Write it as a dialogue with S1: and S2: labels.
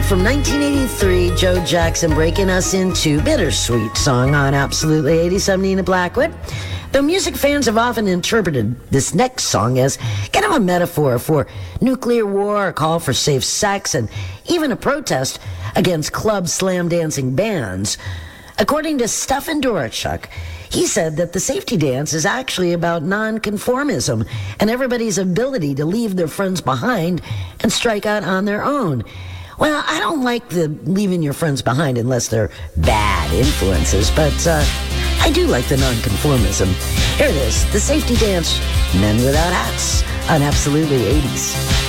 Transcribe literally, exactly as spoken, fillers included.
S1: from nineteen eighty-three, Joe Jackson breaking us into Bittersweet song on Absolutely eighty-seven, Nina Blackwood. Though music fans have often interpreted this next song as kind of a metaphor for nuclear war, a call for safe sex, and even a protest against club slam dancing bans, according to Stefan Dorachuk, he said that the safety dance is actually about nonconformism and everybody's ability to leave their friends behind and strike out on their own. Well, I don't like the leaving your friends behind unless they're bad influences, but uh, I do like the nonconformism. Here it is, the safety dance, Men Without Hats, on Absolutely eighties.